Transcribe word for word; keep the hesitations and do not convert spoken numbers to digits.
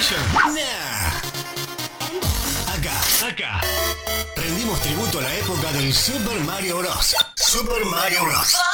PlayStation? Nah. Acá, acá. Rendimos tributo a la época del Super Mario Bros. Super Mario Bros.